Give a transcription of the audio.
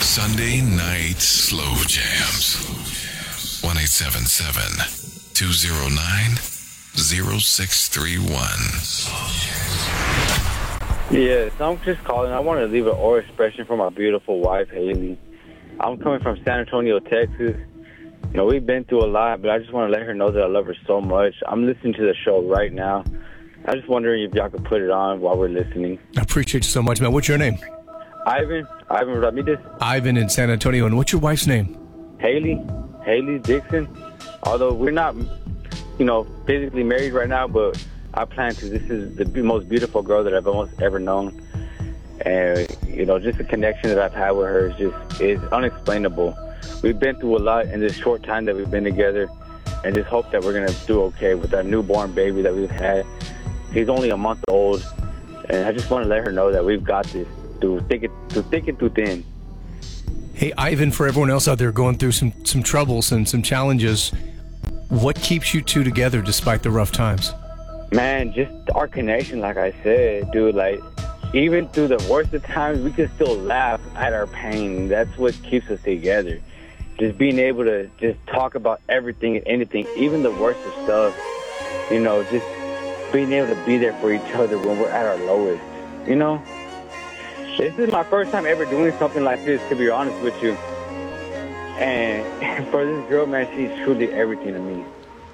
Sunday Night Slow Jams. 1-877-209-0631. Yes, I'm just calling. I want to leave an oral expression for my beautiful wife, Haley. I'm coming from San Antonio, Texas. You know, we've been through a lot, but I just want to let her know that I love her so much. I'm listening to the show right now. I'm just wondering if y'all could put it on while we're listening. I appreciate you so much, man. What's your name? Ivan Ramirez. Ivan in San Antonio. And what's your wife's name? Haley Dixon. Although we're not, physically married right now, but I plan to. This is the most beautiful girl that I've almost ever known. And, just the connection that I've had with her is unexplainable. We've been through a lot in this short time that we've been together, and just hope that we're going to do okay with our newborn baby that we've had. He's only a month old, and I just want to let her know that we've got this through thick and through thin. Hey, Ivan, for everyone else out there going through some troubles and some challenges, what keeps you two together despite the rough times? Man, just our connection, like I said, dude. Like, even through the worst of times, we can still laugh at our pain. That's what keeps us together. Just being able to just talk about everything and anything, even the worst of stuff. Just being able to be there for each other when we're at our lowest. This is my first time ever doing something like this, to be honest with you. And for this girl, man, she's truly everything to me.